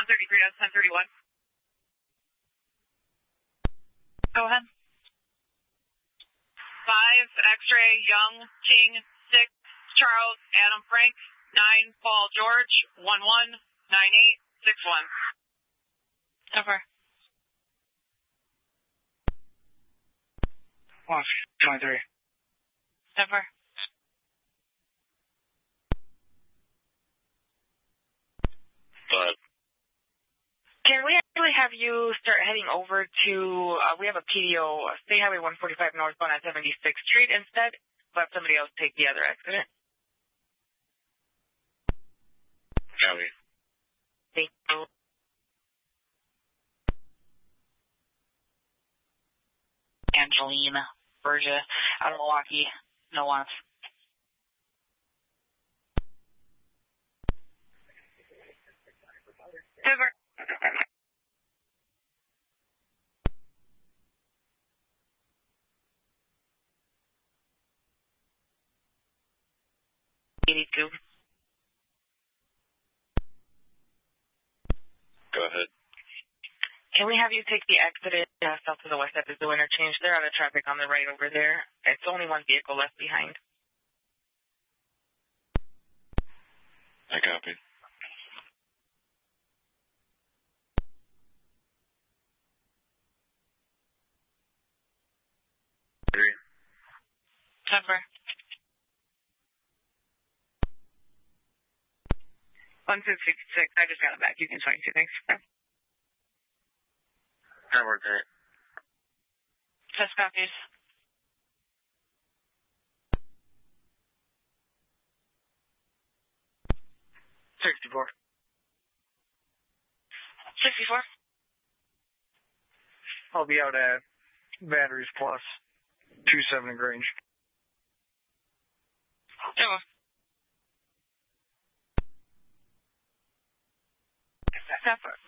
133, that's 1031. Go ahead. 5, X-ray, Young, King, 6, Charles, Adam, Frank, 9, Paul, George, 11, 98, 61. Over. Watch, 23. Over. Can we actually have you start heading over to, we have a PDO, State Highway 145 northbound at 76th Street instead? We'll have somebody else take the other exit. Copy. Thank you. Angelina, Bergia, out of Milwaukee, no wants. Over. 82. Go ahead. Can we have you take the exit south to the west at the Zoo interchange? They're out of traffic on the right over there. It's only one vehicle left behind. I copy. Over. 156. I just got it back. You can 22. Thanks. That worked great. Test copies. $64. 64. I'll be out at Batteries Plus, 270 Grange. Over. Stop.